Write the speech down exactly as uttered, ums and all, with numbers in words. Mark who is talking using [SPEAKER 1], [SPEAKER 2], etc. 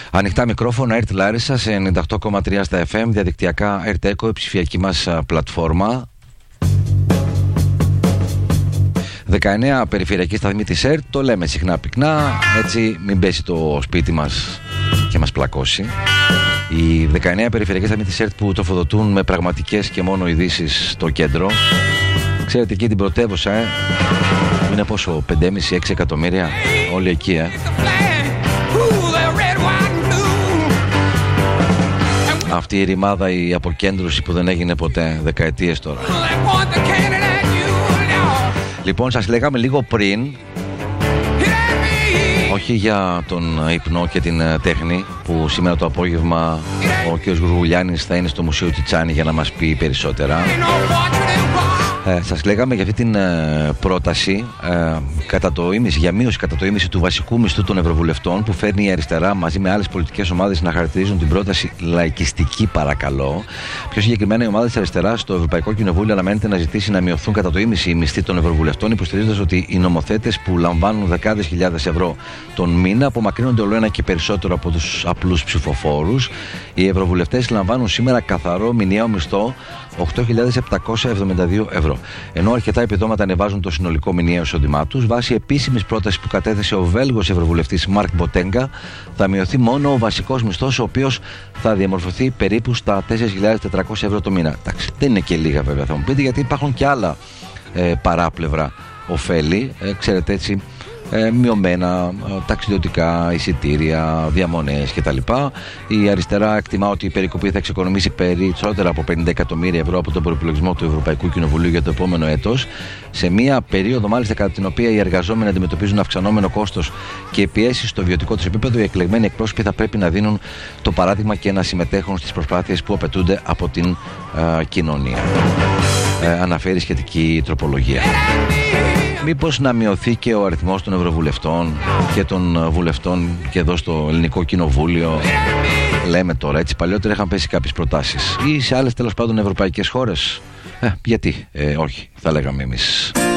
[SPEAKER 1] Ανοιχτά μικρόφωνα ΕΡΤ Λάρισα σε ενενήντα οκτώ κόμμα τρία στα εφ εμ, διαδικτυακά ΕΡΤ Eco, η ψηφιακή μας πλατφόρμα. δεκαεννέα περιφερειακή σταθμή της ΕΡΤ, το λέμε συχνά πυκνά, έτσι μην πέσει το σπίτι μας και μας πλακώσει. Οι δεκαεννέα περιφερειακές σταθμοί της ΕΡΤ που τροφοδοτούν με πραγματικές και μόνο ειδήσεις στο κέντρο. Ξέρετε, εκεί την πρωτεύουσα, ε, είναι πόσο, πέντε κόμμα πέντε έξι εκατομμύρια, όλοι εκεί, ε. Αυτή η ρημάδα, η αποκέντρωση που δεν έγινε ποτέ, δεκαετίες τώρα. Λοιπόν, σας λέγαμε λίγο πριν, όχι για τον ύπνο και την τέχνη, που σήμερα το απόγευμα ο κ. Γουργουλιάνης θα είναι στο Μουσείο Τσιτσάνη για να μας πει περισσότερα. Ε, σας λέγαμε για αυτή την ε, πρόταση ε, κατά το ίμιση, για μείωση κατά το ίμιση του βασικού μισθού των Ευρωβουλευτών, που φέρνει η αριστερά μαζί με άλλες πολιτικές ομάδες να χαρακτηρίζουν την πρόταση λαϊκιστική, παρακαλώ. Πιο συγκεκριμένα, η ομάδα της αριστεράς στο Ευρωπαϊκό Κοινοβούλιο αναμένεται να ζητήσει να μειωθούν κατά το ίμιση οι μισθοί των Ευρωβουλευτών, υποστηρίζοντας ότι οι νομοθέτες που λαμβάνουν δεκάδες χιλιάδες ευρώ τον μήνα απομακρύνονται όλο ένα και περισσότερο από τους απλούς ψηφοφόρους. Οι Ευρωβουλευτές λαμβάνουν σήμερα καθαρό μηνιαίο μισθό οκτώ χιλιάδες επτακόσια εβδομήντα δύο ευρώ. Ενώ αρκετά επιδόματα ανεβάζουν το συνολικό μηνιαίο εισόδημά τους, βάσει επίσημης πρότασης που κατέθεσε ο Βέλγος Ευρωβουλευτής Μάρκ Μποτέγκα, θα μειωθεί μόνο ο βασικός μισθός, ο οποίος θα διαμορφωθεί περίπου στα τέσσερις χιλιάδες τετρακόσια ευρώ το μήνα. Εντάξει, δεν είναι και λίγα βέβαια, θα μου πείτε, γιατί υπάρχουν και άλλα ε, παράπλευρα ωφέλη, ε, ξέρετε έτσι. Ε, μειωμένα ε, ταξιδιωτικά εισιτήρια, διαμονές κτλ. Η αριστερά εκτιμά ότι η περικοπή θα εξοικονομήσει περισσότερα από πενήντα εκατομμύρια ευρώ από τον προϋπολογισμό του Ευρωπαϊκού Κοινοβουλίου για το επόμενο έτος, σε μια περίοδο μάλιστα κατά την οποία οι εργαζόμενοι αντιμετωπίζουν αυξανόμενο κόστος και πιέσεις στο βιωτικό τους επίπεδο. Οι εκλεγμένοι εκπρόσωποι θα πρέπει να δίνουν το παράδειγμα και να συμμετέχουν στις προσπάθειες που απαιτούνται από την ε, κοινωνία. Ε, αναφέρει σχετική τροπολογία. Μήπως να μειωθεί και ο αριθμός των Ευρωβουλευτών και των βουλευτών και εδώ στο Ελληνικό Κοινοβούλιο? Λέμε τώρα, έτσι, παλιότερα είχαν πέσει κάποιες προτάσεις. Ή σε άλλες τέλος πάντων ευρωπαϊκές χώρες. Ε, γιατί, ε, όχι, θα λέγαμε εμείς.